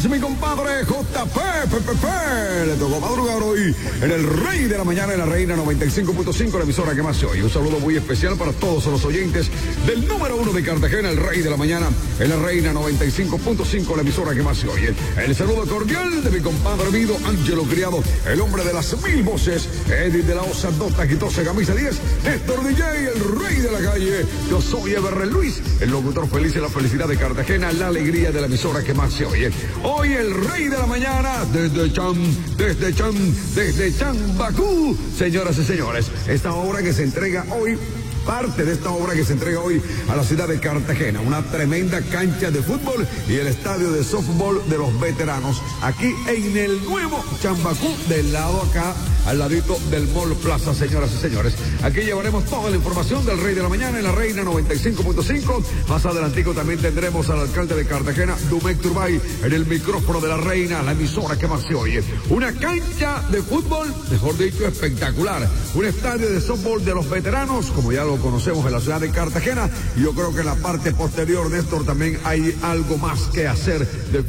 Vamos, mi compadre JP, le tocó madrugar hoy en el Rey de la Mañana, en la Reina 95.5, la emisora que más se oye. Un saludo muy especial para todos los oyentes del número 1 de Cartagena, el Rey de la Mañana, en la Reina 95.5, la emisora que más se oye. El saludo cordial de mi compadre Vido Ángelo Criado, el hombre de las 1000 voces, Edith de la Osa, Dota Quitose, camisa 10, Néstor DJ, el Rey de la Calle. Yo soy Eber Luis, el locutor feliz de la felicidad de Cartagena, la alegría de la emisora que más se oye. Hoy el Rey de la Mañana, desde Chambacú, señoras y señores, esta obra que se entrega hoy, parte de esta obra que se entrega hoy a la ciudad de Cartagena, una tremenda cancha de fútbol y el estadio de softball de los veteranos, aquí en el nuevo Chambacú, del lado acá, al ladito del Mall Plaza, señoras y señores. Aquí llevaremos toda la información del Rey de la Mañana en la Reina 95.5. Más adelantico también tendremos al alcalde de Cartagena, Dumec Turbay, en el micrófono de la Reina, la emisora que más se oye. Una cancha de fútbol, mejor dicho, espectacular. Un estadio de softball de los veteranos, como ya lo conocemos en la ciudad de Cartagena. Y yo creo que en la parte posterior, Néstor, también hay algo más que hacer de